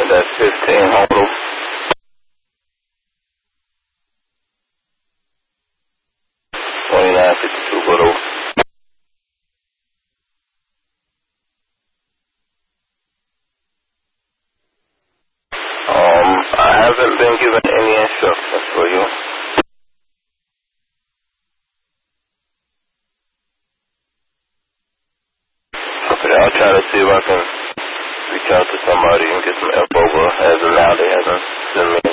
that 15 model. Little. I haven't been given any instructions for you. Okay, I'll try to see if I can reach out to somebody and get some info, but as of now they haven't sent me